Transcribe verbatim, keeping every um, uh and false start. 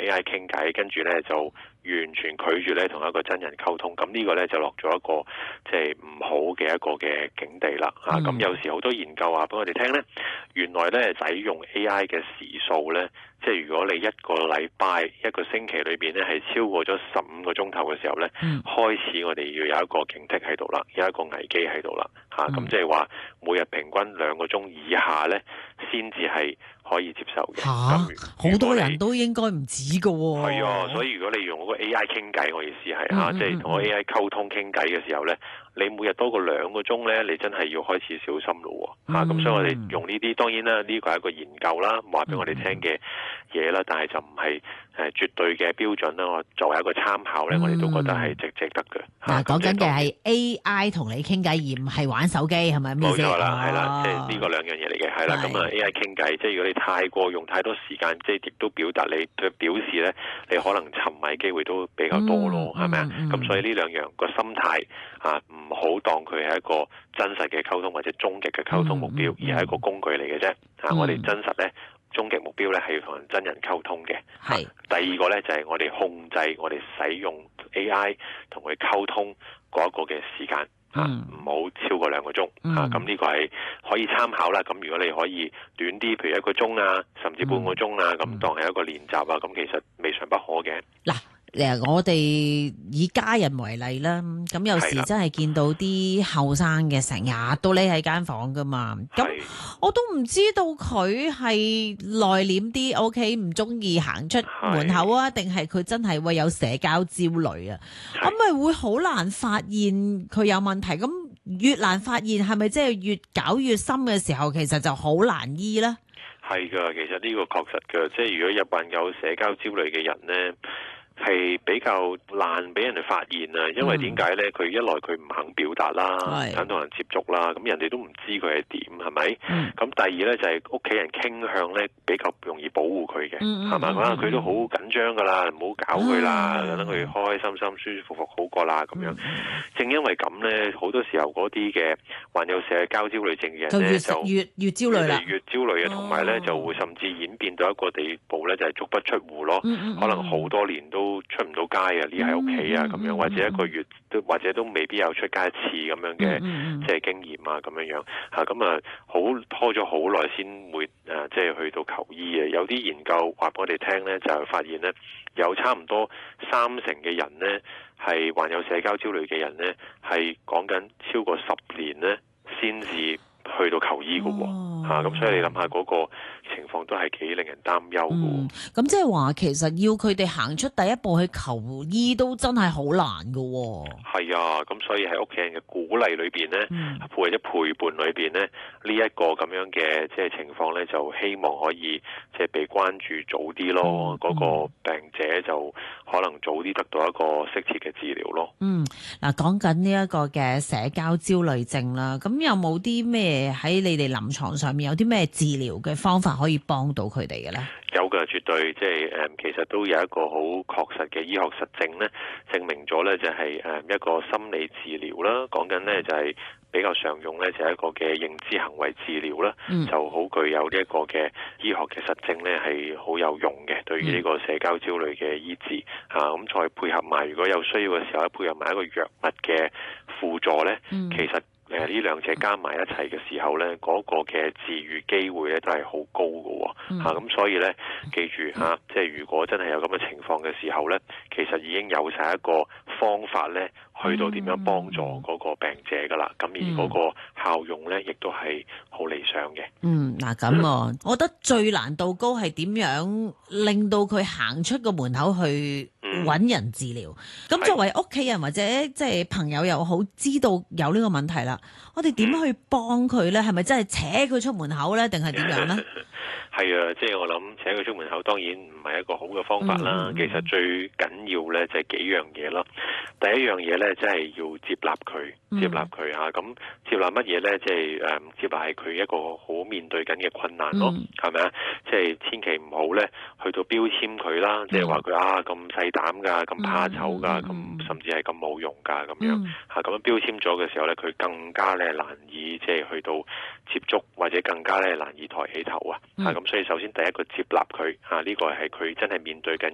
A I 傾偈，跟住咧就完全拒絕咧同一個真人溝通，咁呢個咧就落咗一個即係唔好嘅一個嘅境地啦。嚇、嗯，咁、啊、有時好多研究話俾我哋聽咧，原來咧使用 A I 嘅時數咧，即係如果你一個禮拜一個星期裏邊咧係超過咗十五個鐘頭嘅時候咧，嗯、開始我哋要有一個警惕喺度啦，有一個危機喺度啦。嚇、啊，咁、嗯、即係話每日平均兩個鐘以下咧，先至係可以接受嘅。 嚇、啊，好多人都應該唔止㗎喎。 係啊，所以如果你用嗰個 A I 傾偈，我意思係嚇，即係同個 A I 溝通傾偈嘅時候咧，你每日多過兩個鐘咧，你真係要開始小心咯喎。嚇、嗯，咁、啊、所以我哋用呢啲，當然啦，呢個係一個研究啦，話俾我哋聽嘅嘢啦，但係就唔係誒絕對嘅標準啦。我作為一個參考咧，我哋都覺得係值值得嘅。 嗱、嗯，講緊嘅係 A I 同你傾偈，而唔係玩手機，係咪？ 冇錯啦，係啦，即係呢個兩樣嘢嚟嘅，係啦。咁啊 A I 傾偈，即係如果你太過用太多時間，即係亦都表達你嘅表示咧，你可能沉迷機會都比較多咯，係咪啊？咁、嗯、所以呢兩樣個心態啊，唔好當佢係一個真實嘅溝通或者終極嘅溝通目標，嗯、而係一個工具嚟嘅啫。啊、嗯，我哋真實咧，終極目標咧係要同人真人溝通嘅。係、啊。第二個咧就係、是、我哋控制我哋使用 A I 同佢溝通嗰一個嘅時間。嗯、啊，唔好超過兩個鐘、嗯、啊！咁呢個係可以參考啦。咁如果你可以短啲，譬如一個鐘啊，甚至半個鐘啊，咁、嗯、當係一個練習啊，咁其實未嘗不可嘅。嗱， 誒，我哋以家人為例啦，咁有時真係見到啲後生嘅成日都匿喺間房噶嘛，咁我都唔知道佢係內斂啲，OK，唔中意行出門口啊，定係佢真係會有社交焦慮啊？咁咪會好難發現佢有問題，咁越難發現，係咪即係越搞越深嘅時候，其實就好難醫呢？ 係噶，其實呢個確實噶，即係如果有患有社交焦慮嘅人呢，係比較難俾人哋發現啊，因為點解咧？佢一來佢唔肯表達啦，唔肯同人接觸啦，咁人哋都唔知佢係點，係咪？咁、嗯、第二咧就係屋企人傾向咧比較容易保護佢嘅，係咪？啊，佢都好緊張噶啦，唔好搞佢啦，等佢開開心心、舒舒服服好過啦，咁樣。嗯、正因為咁咧，好多時候嗰啲嘅患有社交焦慮症嘅人咧，就越越焦慮啦， 越焦慮啊，同埋咧就會甚至演變到一個地步咧，就係足不出戶咯，嗯、可能好多年都都出唔到街啊，匿喺屋企啊，咁樣、嗯、或者一個月都或者都未必有出街一次咁樣嘅、嗯、即係經驗啊，咁樣樣嚇咁啊，好拖咗好耐先會誒，即係去到求醫嘅。有啲研究話俾我哋聽咧，就係發現咧，有差唔多三成嘅人咧係患有社交焦慮嘅人咧，係講緊超過十年咧先至去到求醫嘅喎嚇，咁、哦、所以你諗下嗰個情況都係幾令人擔憂嘅。 咁即係話，其實要佢哋行出第一步去求醫，都真係好難嘅。 係啊，咁所以喺屋企人嘅鼓勵裏邊咧，嗯、或者陪伴裏邊咧，呢、這、一個咁樣嘅即係情況咧，就希望可以即係被關注早啲咯。嗰、嗯、個病者就可能早啲得到一個適切嘅治療咯。 嗯，嗱，講緊呢一個嘅社交焦慮症啦，咁有冇啲咩喺你哋臨床上面有啲咩治療嘅方法可以幫到佢哋嘅咧？ 有嘅，絕對即係誒，其實都有一個好確實嘅醫學實證咧，證明咗咧就係誒一個心理治療啦。講緊咧就係比較常用咧就係一個嘅認知行為治療啦，嗯、就好具有呢一個嘅醫學嘅實證咧係好有用嘅，對於呢個社交焦慮嘅醫治嚇。咁、嗯啊、再配合埋如果有需要嘅時候咧，配合埋一個藥物嘅輔助咧，嗯、其實。誒，呢兩者加埋一齊嘅時候咧，嗰、那個嘅治癒機會咧都係好高嘅喎，嚇咁、嗯啊、所以咧，記住嚇、啊，即係如果真係有咁嘅情況嘅時候咧，其實已經有晒一個方法咧，去到點樣幫助嗰個病者噶啦，咁、嗯、而嗰個效用咧，亦都係好理想嘅。嗯，嗱咁啊， 我覺得最難度高係點樣令到佢行出個門口去揾人治療。咁、嗯、作為屋企人或者即係朋友又好，知道有呢個問題啦。我哋點去幫佢咧？係咪真係扯佢出門口咧？定係點樣咧？ 係啊，即係我諗扯佢出門口，當然唔係一個好嘅方法啦。嗯、其實最緊要咧就係幾樣嘢咯。第一樣嘢咧，即係要接納佢，接納佢嚇。咁、嗯、接納乜嘢咧？即係誒，接納係佢一個好面對緊嘅困難咯，係咪啊？即係千祈唔好咧，去到標籤佢啦，即係話佢啊咁細膽㗎，咁怕醜㗎，咁、嗯、甚至係咁冇用㗎咁樣嚇。咁、嗯、樣標籤咗嘅時候咧，佢更加咧難以即係去到接觸，或者更加咧難以抬起頭啊。嚇咁、嗯，所以首先第一個接納佢嚇，呢、這個係佢真係面對緊